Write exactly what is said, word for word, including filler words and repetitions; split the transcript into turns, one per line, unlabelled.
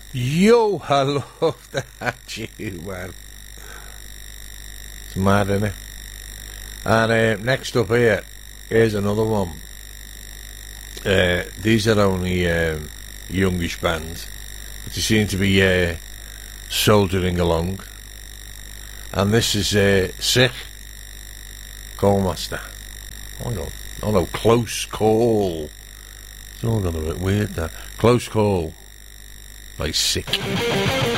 Yo, I love that tune, man. It's mad, isn't it? And uh, next up here, here's another one. Uh, these are only um, youngish bands, but they seem to be uh, soldiering along. And this is uh, Sick, Callmaster. Hang on. Oh no, Close Call. It's all got a bit weird there. Close Call by Sick.